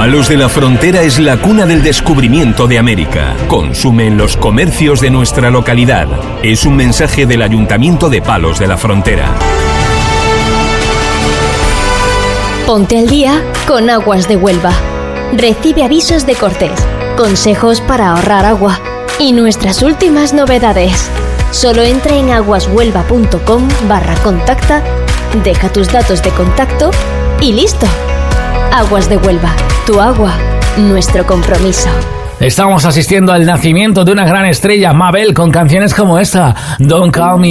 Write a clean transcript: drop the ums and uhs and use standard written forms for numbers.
Palos de la Frontera es la cuna del descubrimiento de América. Consume en los comercios de nuestra localidad. Es un mensaje del Ayuntamiento de Palos de la Frontera. Ponte al día con Aguas de Huelva. Recibe avisos de cortes, consejos para ahorrar agua y nuestras últimas novedades. Solo entra en aguashuelva.com/contacta, deja tus datos de contacto y listo. Aguas de Huelva, tu agua, nuestro compromiso. Estamos asistiendo al nacimiento de una gran estrella, Mabel, con canciones como esta, Don't Call Me